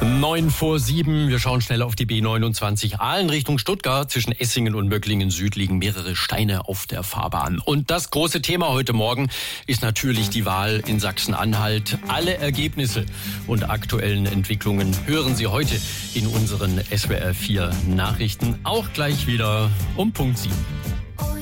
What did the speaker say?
7:09. Wir schauen schnell auf die B29 Aalen Richtung Stuttgart. Zwischen Essingen und Möcklingen Süd liegen mehrere Steine auf der Fahrbahn. Und das große Thema heute Morgen ist natürlich die Wahl in Sachsen-Anhalt. Alle Ergebnisse und aktuellen Entwicklungen hören Sie heute in unseren SWR 4 Nachrichten. Auch gleich wieder um Punkt 7.